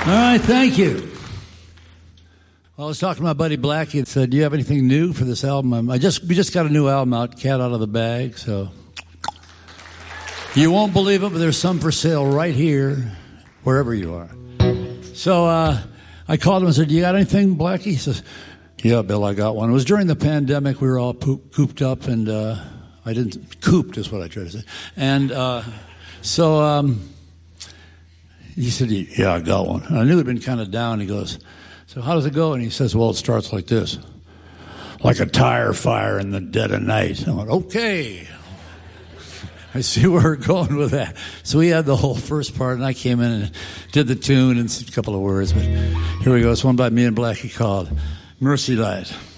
All right, thank you. Well, I was talking to my buddy Blackie and said, do you have anything new for this album? We just got a new album out, Cat Out of the Bag, so you won't believe it, but there's some for sale right here, wherever you are. So I called him and said, do you got anything, Blackie? He says, yeah, Bill, I got one. It was during the pandemic. We were all cooped up, and cooped is what I tried to say. And so he said, yeah, I got one. And I knew he'd been kind of down. He goes, so how does it go? And he says, well, it starts like this. Like a tire fire in the dead of night. I went, okay. I see where we're going with that. So we had the whole first part, and I came in and did the tune and a couple of words. But here we go. It's one by me and Blackie called Mercy Light.